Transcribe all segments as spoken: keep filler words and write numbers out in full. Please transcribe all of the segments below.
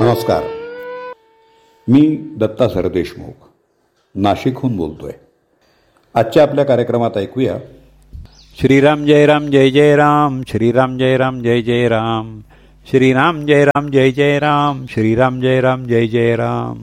नमस्कार. मी दत्ता सरदेशमुख नाशिकहून बोलतोय. आजच्या आपल्या कार्यक्रमात ऐकूया श्रीराम जय राम जय जय राम, श्रीराम जय राम जय जय राम, श्रीराम जय राम जय जय राम, श्रीराम जय राम जय जय राम.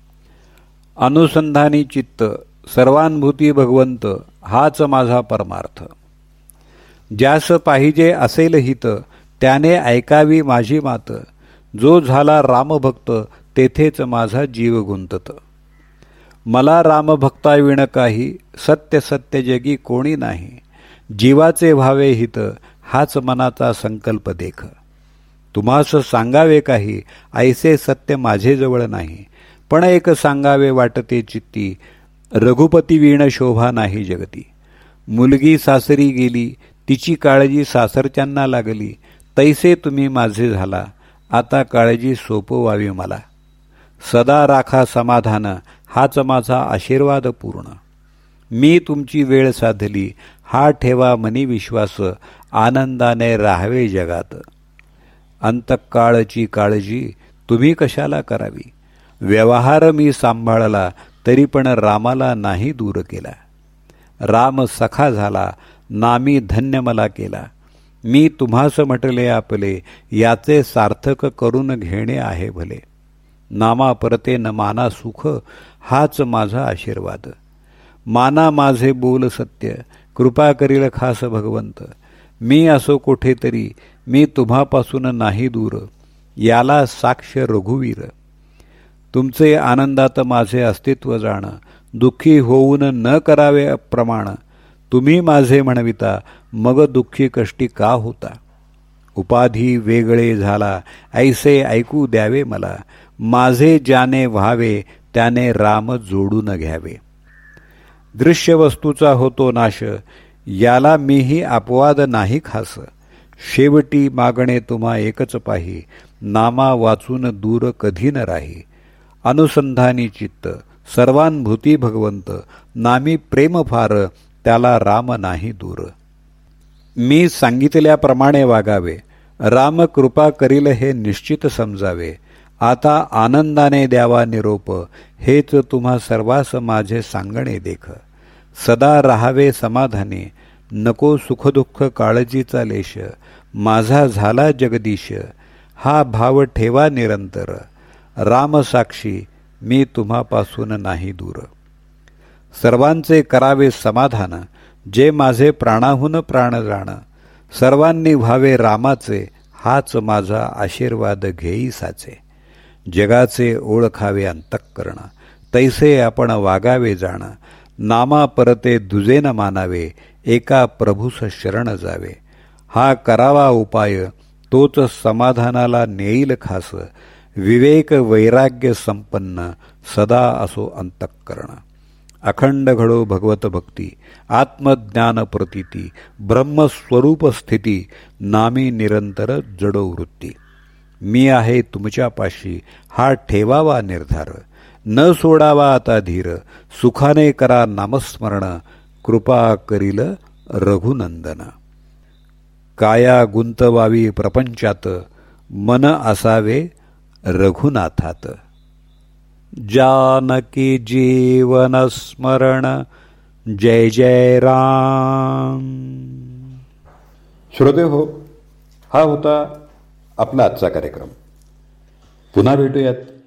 अनुसंधानी चित्त सर्वानुभूती भगवंत हाच माझा परमार्थ. ज्यास पाहिजे असेल हित त्याने ऐकावी माझी मात. जो झाला रामभक्त तेथेच माझा जीव गुंतत. मला रामभक्ताविण काही सत्य सत्य जगी कोणी नाही. जीवाचे व्हावे हित हाच मनाचा संकल्प देख. तुम्हास सांगावे काही ऐसे सत्य माझे जवळ नाही. पण एक सांगावे वाटते चित्ती रघुपती वीण शोभा नाही जगती. मुलगी सासरी गेली तिची काळजी सासरच्यांना लागली. तैसे तुम्ही माझे झाला आता काळजी सोपवावी मला. सदा राखा समाधान हाच माझा आशीर्वाद पूर्ण. मी तुमची वेळ साधली हा ठेवा मनी विश्वास. आनंदाने राहावे जगात. अंतकाळची काळजी तुम्ही कशाला करावी. व्यवहार मी सांभाळला तरी पण रामाला नाही दूर केला. राम सखा झाला नामी धन्य मला केला. मी तुम्हास म्हटले आपले याचे सार्थक करून घेणे आहे भले. नामा परते न माना सुख हाच माझा आशीर्वाद. माना माझे बोल सत्य कृपा करील खास भगवंत. मी असो कोठेतरी मी तुम्हापासून नाही दूर. याला साक्ष रघुवीर. तुमचे आनंदात माझे अस्तित्व जाण. दुःखी होऊन न करावे अप्रमाण. तुम्ही माझे म्हणविता मग दुःखी कष्टी का होता. उपाधी वेगळे झाला ऐसे ऐकू द्यावे मला. माझे ज्याने व्हावे त्याने राम जोडून घ्यावे. दृश्य वस्तूचा होतो नाश याला मीही अपवाद नाही खास. शेवटी मागणे तुम्हा एकच पाही. नामा वाचून दूर कधी न राही. अनुसंधानी चित्त सर्वानुभूती भगवंत. नामी प्रेम फार त्याला राम नाही दूर. मी सांगितल्याप्रमाणे वागावे. राम कृपा करील हे निश्चित समजावे. आता आनंदाने द्यावा निरोप हेच तुम्हा सर्वास माझे सांगणे देख. सदा राहावे समाधानी नको सुखदुःख काळजीचा लेश. माझा झाला जगदीश हा भाव ठेवा निरंतर. राम साक्षी मी तुम्हापासून नाही दूर. सर्वांचे करावे समाधान जे माझे प्राणाहून प्राण जाण. सर्वांनी व्हावे रामाचे हाच माझा आशीर्वाद घेई साचे. जगाचे ओळखावे अंतःकरण तैसे आपण वागावे जाण. नामा परते दुजे न मानावे एका प्रभूस शरण जावे. हा करावा उपाय तोच समाधानाला नेईल खास. विवेक वैराग्य संपन्न सदा असो अंतःकरण. अखंड घडो भगवत भक्ती आत्मज्ञान प्रतीती. ब्रह्मस्वरूप स्थिती नामी निरंतर जडो वृत्ती. मी आहे तुमच्यापाशी हा ठेवावा निर्धार. न सोडावा आता धीर. सुखाने करा नामस्मरण कृपा करील रघुनंदन. काया गुंतवावी प्रपंचात मन असावे रघुनाथात. जानकी जीवन स्मरण जय जय राम. श्रोते हो, हा होता आपला आजचा कार्यक्रम. पुन्हा भेटूयात